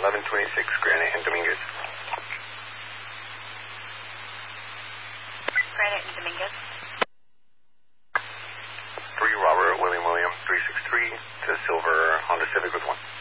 1126 Granite and Dominguez. Granite and Dominguez. 3 Robert William 363 to Silver Honda Civic with 1.